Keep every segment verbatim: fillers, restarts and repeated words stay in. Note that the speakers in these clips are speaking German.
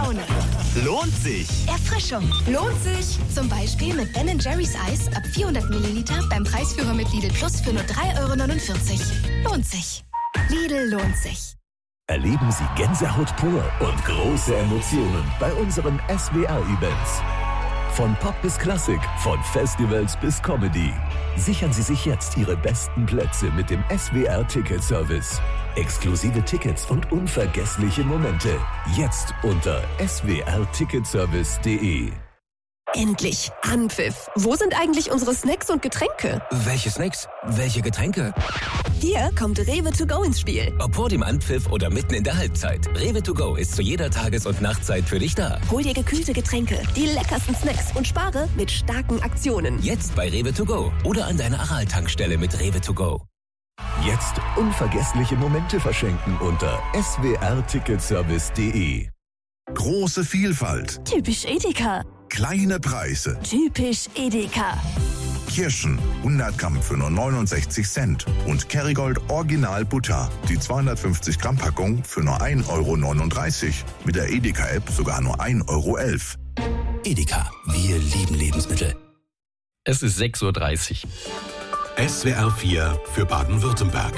Laune. Lohnt sich. Erfrischung. Lohnt sich. Zum Beispiel mit Ben and Jerry's Eis ab vierhundert Milliliter beim Preisführer mit Lidl Plus für nur drei Euro neunundvierzig. Lohnt sich. Lidl lohnt sich. Erleben Sie Gänsehaut pur und große Emotionen bei unseren S W R-Events. Von Pop bis Klassik, von Festivals bis Comedy. Sichern Sie sich jetzt Ihre besten Plätze mit dem S W R-Ticket-Service. Exklusive Tickets und unvergessliche Momente. Jetzt unter s w r ticketservice punkt d e. Endlich Anpfiff. Wo sind eigentlich unsere Snacks und Getränke? Welche Snacks? Welche Getränke? Hier kommt Rewe to go ins Spiel. Ob vor dem Anpfiff oder mitten in der Halbzeit. Rewe to go ist zu jeder Tages- und Nachtzeit für dich da. Hol dir gekühlte Getränke, die leckersten Snacks und spare mit starken Aktionen. Jetzt bei Rewe to go oder an deiner Aral-Tankstelle mit Rewe to go. Jetzt unvergessliche Momente verschenken unter s w r ticketservice punkt d e. Große Vielfalt. Typisch Edeka. Kleine Preise. Typisch Edeka. Kirschen, hundert Gramm für nur neunundsechzig Cent. Und Kerrygold Original Butter, die zweihundertfünfzig Gramm Packung für nur ein Euro neununddreißig. Mit der Edeka-App sogar nur ein Euro elf. Edeka, wir lieben Lebensmittel. Es ist sechs Uhr dreißig. S W R vier für Baden-Württemberg.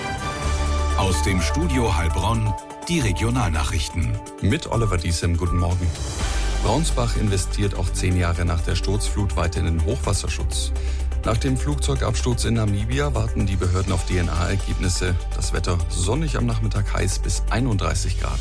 Aus dem Studio Heilbronn die Regionalnachrichten. Mit Oliver Diesem, guten Morgen. Braunsbach investiert auch zehn Jahre nach der Sturzflut weiter in den Hochwasserschutz. Nach dem Flugzeugabsturz in Namibia warten die Behörden auf D N A-Ergebnisse. Das Wetter sonnig am Nachmittag, heiß bis einunddreißig Grad.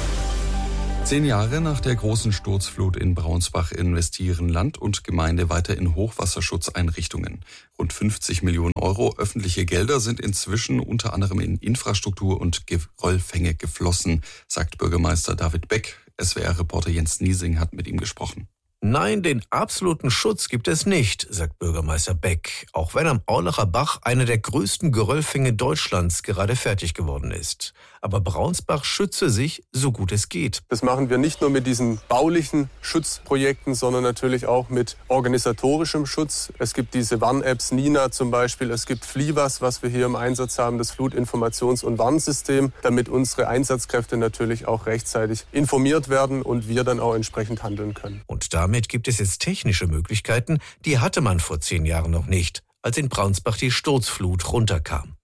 Zehn Jahre nach der großen Sturzflut in Braunsbach investieren Land und Gemeinde weiter in Hochwasserschutzeinrichtungen. Rund fünfzig Millionen Euro öffentliche Gelder sind inzwischen unter anderem in Infrastruktur und Geröllfänge geflossen, sagt Bürgermeister David Beck. S W R-Reporter Jens Niesing hat mit ihm gesprochen. Nein, den absoluten Schutz gibt es nicht, sagt Bürgermeister Beck, auch wenn am Aulacher Bach eine der größten Geröllfänge Deutschlands gerade fertig geworden ist. Aber Braunsbach schütze sich, so gut es geht. Das machen wir nicht nur mit diesen baulichen Schutzprojekten, sondern natürlich auch mit organisatorischem Schutz. Es gibt diese Warn-Apps, Nina zum Beispiel, es gibt Fliwas, was wir hier im Einsatz haben, das Flutinformations- und Warnsystem, damit unsere Einsatzkräfte natürlich auch rechtzeitig informiert werden und wir dann auch entsprechend handeln können. Und damit gibt es jetzt technische Möglichkeiten, die hatte man vor zehn Jahren noch nicht, als in Braunsbach die Sturzflut runterkam.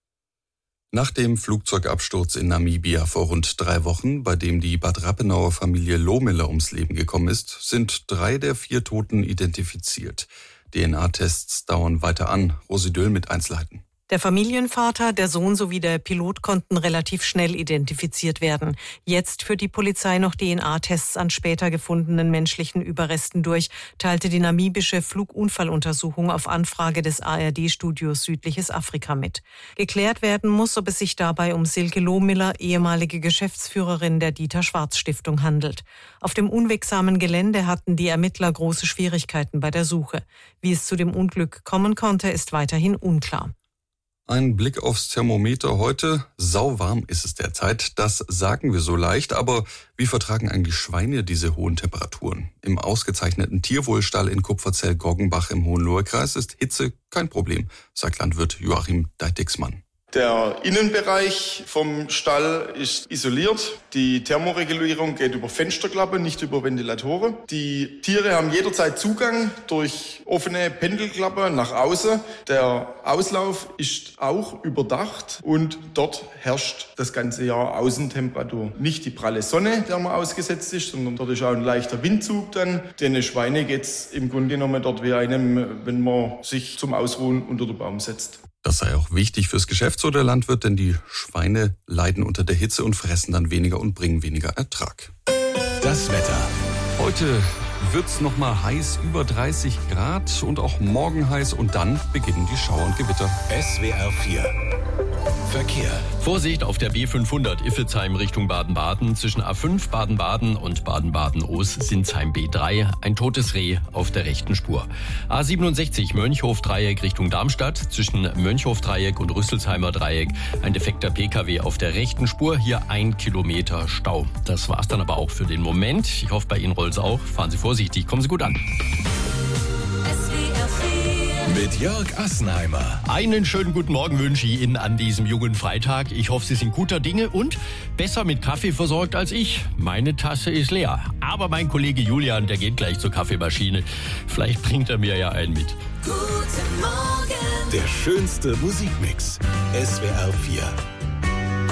Nach dem Flugzeugabsturz in Namibia vor rund drei Wochen, bei dem die Bad Rappenauer Familie Lohmiller ums Leben gekommen ist, sind drei der vier Toten identifiziert. D N A-Tests dauern weiter an. Rosi Döll mit Einzelheiten. Der Familienvater, der Sohn sowie der Pilot konnten relativ schnell identifiziert werden. Jetzt führt die Polizei noch D N A-Tests an später gefundenen menschlichen Überresten durch, teilte die namibische Flugunfalluntersuchung auf Anfrage des A R D-Studios Südliches Afrika mit. Geklärt werden muss, ob es sich dabei um Silke Lohmiller, ehemalige Geschäftsführerin der Dieter-Schwarz-Stiftung, handelt. Auf dem unwegsamen Gelände hatten die Ermittler große Schwierigkeiten bei der Suche. Wie es zu dem Unglück kommen konnte, ist weiterhin unklar. Ein Blick aufs Thermometer heute. Sauwarm ist es derzeit. Das sagen wir so leicht. Aber wie vertragen eigentlich Schweine diese hohen Temperaturen? Im ausgezeichneten Tierwohlstall in Kupferzell-Goggenbach im Hohenlohe-Kreis ist Hitze kein Problem, sagt Landwirt Joachim Deitixmann. Der Innenbereich vom Stall ist isoliert. Die Thermoregulierung geht über Fensterklappe, nicht über Ventilatoren. Die Tiere haben jederzeit Zugang durch offene Pendelklappe nach außen. Der Auslauf ist auch überdacht und dort herrscht das ganze Jahr Außentemperatur. Nicht die pralle Sonne, der man ausgesetzt ist, sondern dort ist auch ein leichter Windzug dann. Den Schweine geht's im Grunde genommen dort wie einem, wenn man sich zum Ausruhen unter den Baum setzt. Das sei auch wichtig fürs Geschäft, so der Landwirt, denn die Schweine leiden unter der Hitze und fressen dann weniger und bringen weniger Ertrag. Das Wetter. Heute wird's noch mal heiß, über dreißig Grad und auch morgen heiß und dann beginnen die Schauer und Gewitter. S W R vier. Verkehr. Vorsicht auf der B fünfhundert Iffelsheim Richtung Baden-Baden. Zwischen A fünf Baden-Baden und Baden-Baden-Oos-Sinsheim B drei. Ein totes Reh auf der rechten Spur. A siebenundsechzig Mönchhof-Dreieck Richtung Darmstadt. Zwischen Mönchhof-Dreieck und Rüsselsheimer Dreieck. Ein defekter P K W auf der rechten Spur. Hier ein Kilometer Stau. Das war's dann aber auch für den Moment. Ich hoffe, bei Ihnen rollt's auch. Fahren Sie vorsichtig. Kommen Sie gut an. Mit Jörg Assenheimer. Einen schönen guten Morgen wünsche ich Ihnen an diesem jungen Freitag. Ich hoffe, Sie sind guter Dinge und besser mit Kaffee versorgt als ich. Meine Tasse ist leer. Aber mein Kollege Julian, der geht gleich zur Kaffeemaschine. Vielleicht bringt er mir ja einen mit. Guten Morgen. Der schönste Musikmix. S W R vier.